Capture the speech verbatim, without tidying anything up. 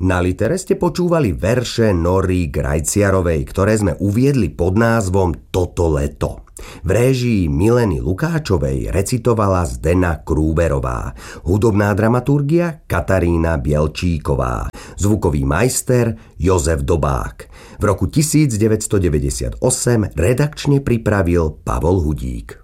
Na Litere ste počúvali verše Nory Grajciarovej, ktoré sme uviedli pod názvom Toto leto. V réžii Mileny Lukáčovej recitovala Zdena Krúberová, hudobná dramaturgia Katarína Bielčíková, zvukový majster Jozef Dobák. V roku devätnásťstodeväťdesiatosem redakčne pripravil Pavol Hudík.